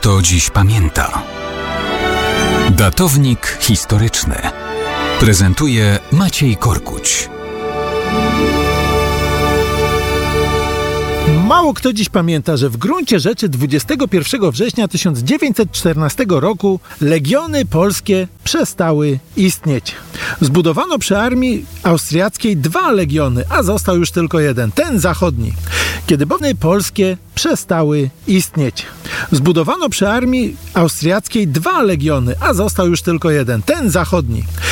kto dziś pamięta. Datownik historyczny prezentuje Maciej Korkuć. Mało kto dziś pamięta, że w gruncie rzeczy 21 września 1914 roku legiony polskie przestały istnieć. Zbudowano przy armii austriackiej 2 legiony, a został już tylko jeden, ten zachodni. Kiedy legiony polskie przestały istnieć. Zbudowano przy armii austriackiej 2 legiony, a został już tylko jeden, ten zachodni.